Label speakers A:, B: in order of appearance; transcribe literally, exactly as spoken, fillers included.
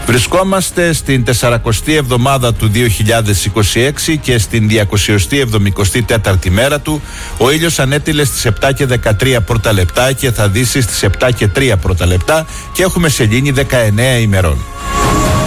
A: Βρισκόμαστε στην τεσσαρακοστή εβδομάδα του δύο χιλιάδες είκοσι έξι και στην διακοσιοστή εβδομηκοστή τέταρτη μέρα του. Ο ήλιος ανέτειλε στις επτά και δεκατρία πρώτα λεπτά και θα δύσει στις επτά και τρία πρώτα λεπτά και έχουμε σελήνη δεκαεννέα ημερών.